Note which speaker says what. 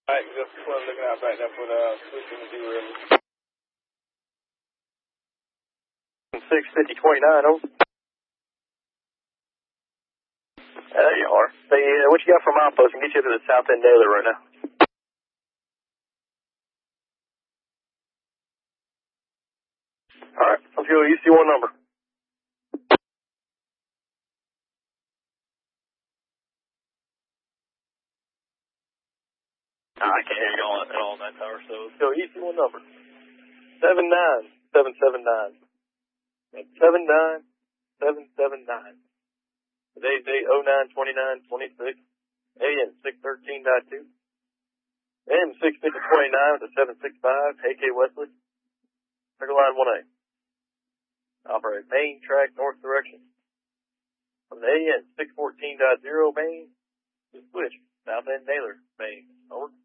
Speaker 1: Alright, just looking out back there for the switching to derail.
Speaker 2: 65029, over. There you are. Hey, what you got for my post? I can get you to the south end Naylor right now. Alright, let's go UC1 number. I can't hear you at all in that tower, so let's go UC1 number. 79779. 79779. Today's date 09/29/26. AM 613.2. AM 65029 to 765. AK Wesley. Circle line 1A. Operate main track north direction. From the AM 614.0 main to switch south end Naylor main. Over.